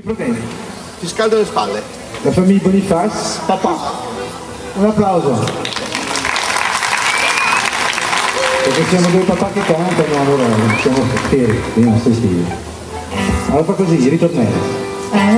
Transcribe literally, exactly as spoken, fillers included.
problemi. Ti scaldo le spalle. La famiglia Boniface, papà. Un applauso. Perché siamo due papà che cantano, allora siamo fieri, io non sto stile. Allora fa così, ritornello.